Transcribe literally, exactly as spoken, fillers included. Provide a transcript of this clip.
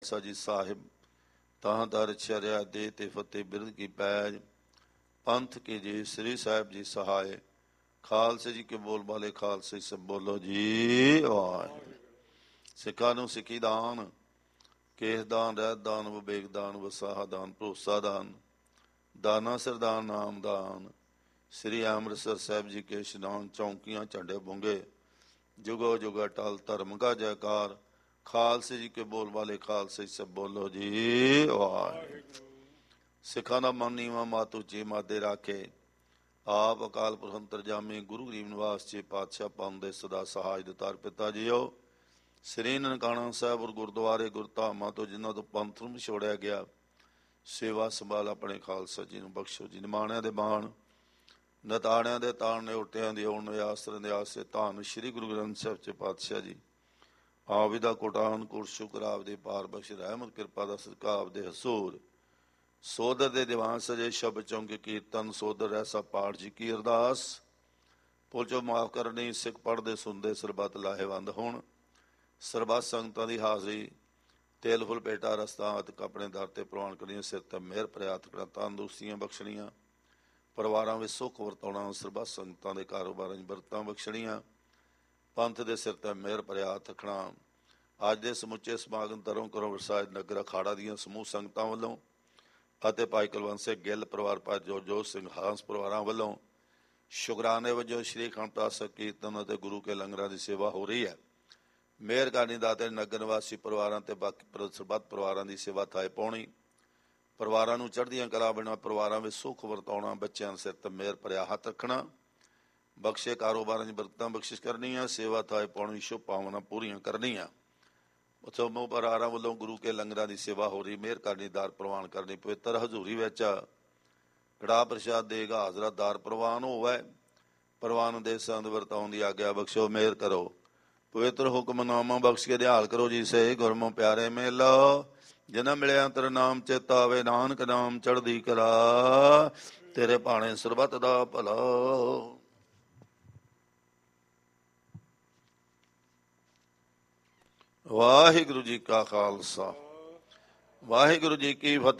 ਸਾਜੀ ਸਾਹਿਬ ਤਾਂ ਦਰ ਚਰਿਆ ਦੇ ਤੇ ਫਤਿਹ ਬਿਰਦ ਕੀ ਪੈਜ ਪੰਥ ਕੇ ਜੀ ਸ੍ਰੀ ਸਾਹਿਬ ਜੀ ਸਹਾਏ ਖਾਲਸੇ ਜੀ ਕੇ ਬੋਲ ਬਾਲੇ ਖਾਲਸੇ ਸਭ ਬੋਲੋ ਜੀ ਵਾਹਿਗੁਰੂ। ਸਿੱਖਾਂ ਨੂੰ ਸਿੱਖੀ ਦਾਨ, ਕੇਸ ਦਾਨ, ਰਹਿਤ ਦਾਨ, ਵਿਵੇਕ ਦਾਨ, ਵਸਾਹ ਦਾਨ, ਭਰੋਸਾ ਦਾਨ, ਦਾਨਾ ਸਰਦਾਨ ਨਾਮ ਦਾਨ। ਸ੍ਰੀ ਅੰਮ੍ਰਿਤਸਰ ਸਾਹਿਬ ਜੀ ਕੇ ਇਸ਼ਨਾਨ, ਚੌਂਕੀਆਂ ਝੰਡੇ ਬੁੰਗੇ, ਜੁਗੋ ਜੁਗਾ ਟਲ ਧਰਮ ਕਾ ਜੈਕਾਰ। ਖਾਲਸੇ ਜੀ ਕੇ ਬੋਲ ਵਾਲੇ ਖਾਲਸੇ ਸਭ ਬੋਲੋ ਜੀ ਵਾਹਿਗੁਰੂ। ਸਿੱਖਾਂ ਦਾ ਮਨ ਨੀਵਾਂ ਮੱਤ ਉੱਚੀ ਮਾਦੇ ਰਾਖੇ, ਆਪ ਅਕਾਲ ਪੁਰਖ ਅੰਤਰਜਾਮੀ ਗੁਰੂ ਗਰੀਬ ਨਿਵਾਸ ਜੀ ਪਾਤਸ਼ਾਹ ਪਾਉਂਦੇ ਸਦਾ ਸਹਾਜ ਦਤਾਰ ਪਿਤਾ ਜੀਓ। ਸ੍ਰੀ ਨਨਕਾਣਾ ਸਾਹਿਬ ਔਰ ਗੁਰਦੁਆਰੇ ਗੁਰਧਾਮਾਂ ਤੋਂ ਜਿਨ੍ਹਾਂ ਤੋਂ ਪੰਥ ਨੂੰ ਵਿਛੋੜਿਆ ਗਿਆ, ਸੇਵਾ ਸੰਭਾਲ ਆਪਣੇ ਖਾਲਸਾ ਜੀ ਨੂੰ ਬਖਸ਼ੋ ਜੀ। ਨਿਮਾਣਿਆਂ ਦੇ ਬਾਣ, ਨਤਾਣਿਆਂ ਦੇ ਤਾਣ, ਨਿਉਟਿਆਂ ਦੀ ਓਣ, ਆਸਰੇ ਦੇ ਆਸੇ ਧੰਨ ਸ੍ਰੀ ਗੁਰੂ ਗ੍ਰੰਥ ਸਾਹਿਬ ਚ ਪਾਤਸ਼ਾਹ ਜੀ। ਆਪ ਦਾ ਕੋਟਾਨ ਕੋਟ ਸ਼ੁਕਰ ਆਪ ਦੇ ਪਾਰ ਬਖਸ਼ ਰਹਿਮਤ ਕਿਰਪਾ ਦਾ ਸਦਕਾ ਆਪ ਦੇ ਹਸੂਰ ਸੋਦਰ ਦੇ ਦੀਵਾਨ ਸਜੇ ਸ਼ਬਦ ਚੌਂਕੇ ਕੀਰਤਨ ਸੋਦਰ ਐਸਾ ਪਾਠ ਜੀ ਕੀ ਅਰਦਾਸ। ਭੁੱਲ ਚੋਂ ਮਾਫ ਕਰਨੀ, ਸਿੱਖ ਪੜ੍ਹਦੇ ਸੁਣਦੇ ਸਰਬੱਤ ਲਾਹੇਵੰਦ ਹੋਣ। ਸਰਬੱਤ ਸੰਗਤਾਂ ਦੀ ਹਾਜ਼ਰੀ ਤੇਲ ਫੁੱਲ ਪੇਟਾ ਰਸਤਾ ਅਤਕ ਆਪਣੇ ਦਰ ਤੇ ਪ੍ਰਵਾਨ ਕਰਨੀਆਂ, ਸਿਰ ਤੇ ਮਿਹਰ ਪ੍ਰਿਆਤ ਕਰਾਂ, ਤੰਦਰੁਸਤੀਆਂ ਬਖਸ਼ਣੀਆਂ, ਪਰਿਵਾਰਾਂ ਵਿੱਚ ਸੁੱਖ ਵਰਤਾਉਣਾ, ਸਰਬੱਤ ਸੰਗਤਾਂ ਦੇ ਕਾਰੋਬਾਰਾਂ 'ਚ ਬਰਕਤਾਂ ਬਖਸ਼ਣੀਆਂ, ਪੰਥ ਦੇ ਸਿਰ ਤੇ ਮਿਹਰ ਪ੍ਰਿਆਤ ਰੱਖਣਾ। ਅੱਜ ਦੇ ਸਮੁੱਚੇ ਸਮਾਗਮ ਤਰੋਂ ਕਰੋ ਵਰਸਾਏ ਨਗਰ ਅਖਾੜਾ ਦੀਆਂ ਸਮੂਹ ਸੰਗਤਾਂ ਵੱਲੋਂ ਅਤੇ ਭਾਈ ਕੁਲਵੰਤ ਸਿੰਘ ਗਿੱਲ ਪਰਿਵਾਰ, ਭਾਈ ਜੋਜੋਤ ਸਿੰਘ ਹਾਂਸ ਪਰਿਵਾਰਾਂ ਵੱਲੋਂ ਸ਼ੁਕਰਾਨੇ ਵਜੋਂ ਸ਼੍ਰੀ ਅਖੰਡ ਪਾਠ ਸਾਹਿਬ ਕੀਰਤਨ ਅਤੇ ਗੁਰੂ ਕੇ ਲੰਗਰਾਂ ਦੀ ਸੇਵਾ ਹੋ ਰਹੀ ਹੈ। ਮਿਹਰ ਕਰਨੀ ਦਾਤੇ ਨਗਰ ਨਿਵਾਸੀ ਪਰਿਵਾਰਾਂ ਤੇ ਬਾਕੀ ਸਰਬੱਤ ਪਰਿਵਾਰਾਂ ਦੀ ਸੇਵਾ ਥਾਏ ਪਾਉਣੀ, ਪਰਿਵਾਰਾਂ ਨੂੰ ਚੜ੍ਹਦੀਆਂ ਕਲਾ ਬਣਾ, ਪਰਿਵਾਰਾਂ ਵਿੱਚ ਸੁੱਖ ਵਰਤਾਉਣਾ, ਬੱਚਿਆਂ ਸਿਰ ਤੇ ਮਿਹਰ ਭਰਿਆ ਹੱਥ ਰੱਖਣਾ, ਬਖਸ਼ੇ ਕਾਰੋਬਾਰਾਂ 'ਚ ਬਰਕਤਾਂ ਬਖਸ਼ਿਸ਼ ਕਰਨੀਆਂ, ਸੇਵਾ ਥਾਏ ਪਾਉਣੀ, ਸ਼ੁਭ ਭਾਵਨਾ ਪੂਰੀਆਂ ਕਰਨੀਆਂ। ਉੱਥੋਂ ਮੋਹ ਪਰਿਵਾਰਾਂ ਵੱਲੋਂ ਗੁਰੂ ਕੇ ਲੰਗਰਾਂ ਦੀ ਸੇਵਾ ਹੋ ਰਹੀ, ਮਿਹਰ ਕਰਨੀ ਦਾਰ ਪ੍ਰਵਾਨ ਕਰਨੀ। ਪਵਿੱਤਰ ਹਜ਼ੂਰੀ ਵਿੱਚ ਕੜਾਹ ਪ੍ਰਸ਼ਾਦ ਦੇਗਾ ਹਾਜ਼ਰਾ ਦਾਰ ਪ੍ਰਵਾਨ ਹੋਵੇ, ਪ੍ਰਵਾਨ ਦੇ ਸੰਦ ਵਰਤਾਉਣ ਦੀ ਆਗਿਆ ਬਖਸ਼ੋ, ਮਿਹਰ ਕਰੋ। ਪਵਿੱਤਰ ਹੁਕਮਨਾਮਾ ਬਖਸ਼ ਕੇ ਦਿਹਾਲ ਕਰੋ ਜੀ ਸੇ ਗੁਰਮੁ ਪਿਆਰੇ ਮੇਲੋ। ਜਿਨ੍ਹਾਂ ਮਿਲਿਆ ਤੇਰਾ ਨਾਮ ਚੇਤਾ ਆਵੇ, ਨਾਨਕ ਨਾਮ ਚੜ੍ਹਦੀ ਕਲਾ, ਤੇਰੇ ਭਾਣੇ ਸਰਬੱਤ ਦਾ ਭਲਾ। ਵਾਹਿਗੁਰੂ ਜੀ ਕਾ ਖਾਲਸਾ, ਵਾਹਿਗੁਰੂ ਜੀ ਕੀ ਫਤਿਹ।